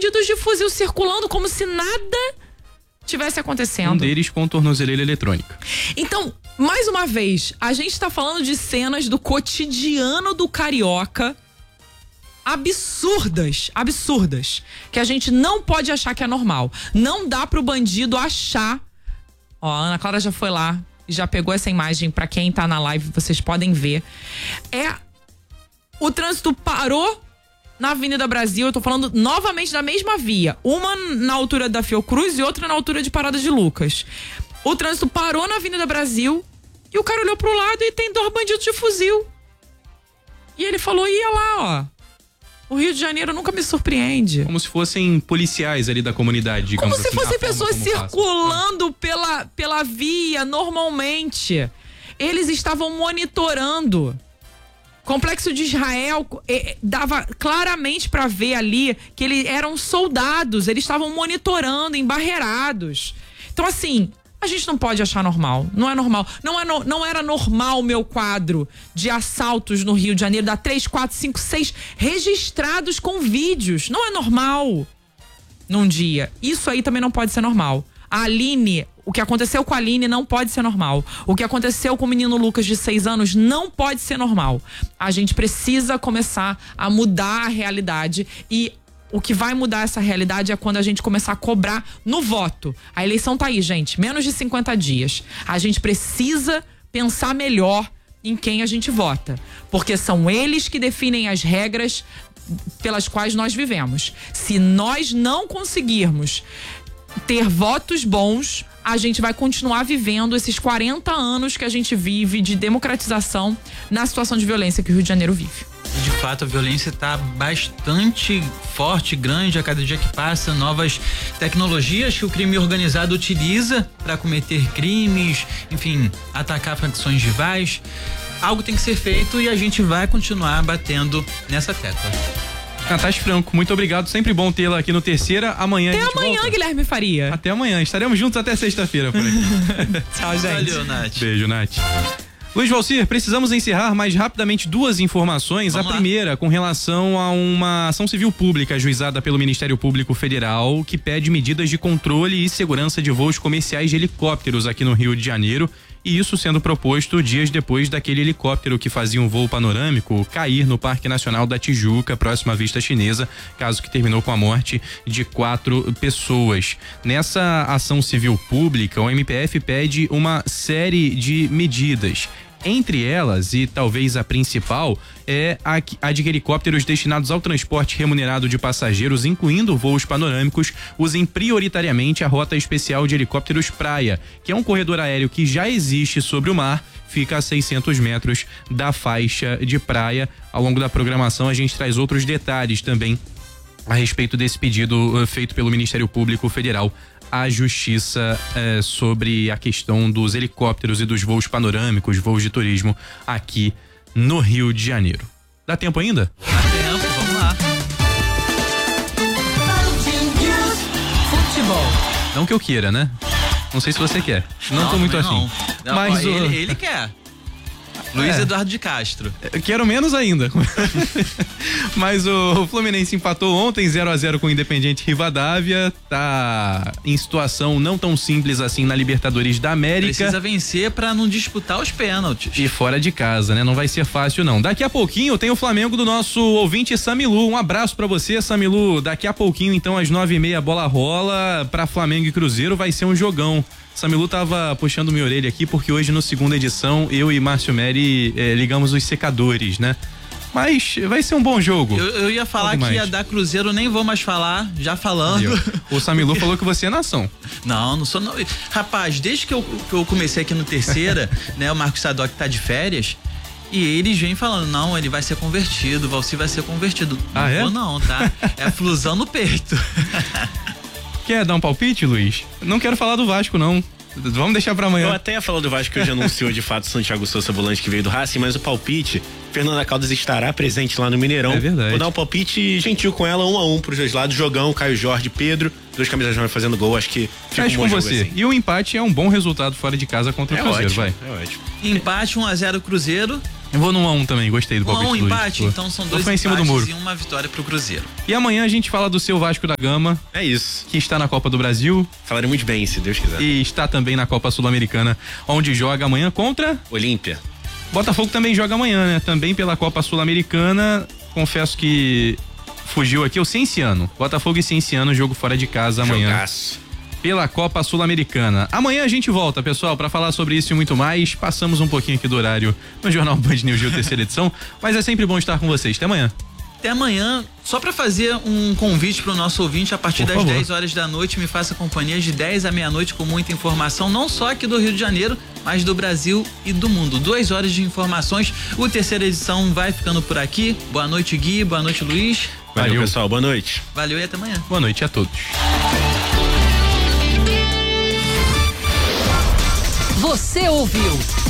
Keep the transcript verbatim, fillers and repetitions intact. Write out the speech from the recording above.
bandidos de fuzil circulando como se nada tivesse acontecendo. Um deles com tornozeleira eletrônica. Então, mais uma vez, a gente tá falando de cenas do cotidiano do carioca absurdas, absurdas, que a gente não pode achar que é normal. Não dá pro bandido achar. Ó, a Ana Clara já foi lá e já pegou essa imagem pra quem tá na live, vocês podem ver. É o trânsito parou na Avenida Brasil, eu tô falando novamente da mesma via. Uma na altura da Fiocruz e outra na altura de Parada de Lucas. O trânsito parou na Avenida Brasil e o cara olhou pro lado e tem dois bandidos de fuzil. E ele falou, ia lá, ó. O Rio de Janeiro nunca me surpreende. Como se fossem policiais ali da comunidade, digamos assim. Como se fossem pessoas circulando pela, pela via normalmente. Eles estavam monitorando. Complexo de Israel eh, dava claramente para ver ali que eles eram soldados, eles estavam monitorando, embarreirados. Então, assim, a gente não pode achar normal. Não é normal. Não, é no, não era normal o meu quadro de assaltos no Rio de Janeiro, da três, quatro, cinco, seis registrados com vídeos. Não é normal num dia. Isso aí também não pode ser normal. A Aline, o que aconteceu com a Aline não pode ser normal. O que aconteceu com o menino Lucas de seis anos não pode ser normal. A gente precisa começar a mudar a realidade e o que vai mudar essa realidade é quando a gente começar a cobrar no voto. A eleição tá aí, gente, menos de cinquenta dias. A gente precisa pensar melhor em quem a gente vota, porque são eles que definem as regras pelas quais nós vivemos. Se nós não conseguirmos ter votos bons, a gente vai continuar vivendo esses quarenta anos que a gente vive de democratização na situação de violência que o Rio de Janeiro vive. De fato, a violência está bastante forte, grande a cada dia que passa. Novas tecnologias que o crime organizado utiliza para cometer crimes, enfim, atacar facções rivais. Algo tem que ser feito e a gente vai continuar batendo nessa tecla. Natasha Franco, muito obrigado. Sempre bom tê-la aqui no Terceira. Amanhã até a gente amanhã, volta. Guilherme Faria. Até amanhã. Estaremos juntos até sexta-feira por aqui. Tchau, gente. Valeu, Nath. Beijo, Nath. Luiz Valcir, precisamos encerrar mais rapidamente duas informações. Vamos a lá. Primeira, com relação a uma ação civil pública ajuizada pelo Ministério Público Federal, que pede medidas de controle e segurança de voos comerciais de helicópteros aqui no Rio de Janeiro. E isso sendo proposto dias depois daquele helicóptero que fazia um voo panorâmico cair no Parque Nacional da Tijuca, próximo à Vista Chinesa, caso que terminou com a morte de quatro pessoas. Nessa ação civil pública, o M P F pede uma série de medidas. Entre elas, e talvez a principal, é a, a de que helicópteros destinados ao transporte remunerado de passageiros, incluindo voos panorâmicos, usem prioritariamente a rota especial de helicópteros praia, que é um corredor aéreo que já existe sobre o mar, fica a seiscentos metros da faixa de praia. Ao longo da programação, a gente traz outros detalhes também a respeito desse pedido uh, feito pelo Ministério Público Federal à Justiça eh, sobre a questão dos helicópteros e dos voos panorâmicos, voos de turismo aqui no Rio de Janeiro. Dá tempo ainda? Dá tempo, vamos lá. Futebol. Não que eu queira, né? Não sei se você quer. Não, não tô muito não. afim. Não, Mas ó, o... ele, ele quer. Luiz É. Eduardo de Castro. Eu quero menos ainda. Mas o Fluminense empatou ontem zero a zero com o Independiente Rivadavia. Tá em situação não tão simples assim na Libertadores da América. Precisa vencer pra não disputar os pênaltis. E fora de casa, né? Não vai ser fácil, não. Daqui a pouquinho tem o Flamengo do nosso ouvinte Samilu. Um abraço pra você, Samilu. Daqui a pouquinho, então, às nove e meia, a bola rola pra Flamengo e Cruzeiro. Vai ser um jogão. Samilu tava puxando minha orelha aqui porque hoje, no segunda edição, eu e Márcio Meri eh, ligamos os secadores, né? Mas vai ser um bom jogo. Eu, eu ia falar que ia dar Cruzeiro, nem vou mais falar, já falando. Aí, o Samilu falou que você é nação. Não, não sou não. Rapaz, desde que eu, que eu comecei aqui no Terceira, né, o Marcos Sadoc tá de férias, e eles vêm falando, não, ele vai ser convertido, o Valci vai ser convertido. Ah, não é? vou não, tá? É flusão no peito. Quer dar um palpite, Luiz? Não quero falar do Vasco, não. Vamos deixar pra amanhã. Eu até ia falar do Vasco, que hoje anunciou de fato o Santiago Souza, volante que veio do Racing, mas o palpite, Fernanda Caldas estará presente lá no Mineirão. É verdade. Vou dar um palpite gentil com ela, um a um pros dois lados, jogão, Caio Jorge, Pedro, dois camisas novas fazendo gol, acho que fica Fecho um bom com jogo você. assim. E o empate é um bom resultado fora de casa contra É o Cruzeiro, ótimo, vai. é ótimo. Empate um a zero Cruzeiro Eu vou no um a um também, gostei do palpite. Um a um do empate, Luiz. então são Vou dois ficar em cima do empates muro. e uma vitória pro Cruzeiro. E amanhã a gente fala do seu Vasco da Gama. É isso. Que está na Copa do Brasil. Falaremos bem, se Deus quiser. E está também na Copa Sul-Americana, onde joga amanhã contra... Olímpia. Botafogo também joga amanhã, né? Também pela Copa Sul-Americana. Confesso que fugiu aqui o Cienciano. Botafogo e Cienciano, jogo fora de casa amanhã. Jogaço. Pela Copa Sul-Americana. Amanhã a gente volta, pessoal, para falar sobre isso e muito mais. Passamos um pouquinho aqui do horário no Jornal Band News Rio, terceira edição, mas é sempre bom estar com vocês. Até amanhã. Até amanhã, só para fazer um convite para o nosso ouvinte, a partir Por das favor. dez horas da noite, me faça companhia de dez à meia-noite com muita informação, não só aqui do Rio de Janeiro, mas do Brasil e do mundo. Duas horas de informações. O terceira edição vai ficando por aqui. Boa noite, Gui. Boa noite, Luiz. Valeu, Valeu. pessoal. Boa noite. Valeu e até amanhã. Boa noite a todos. Você ouviu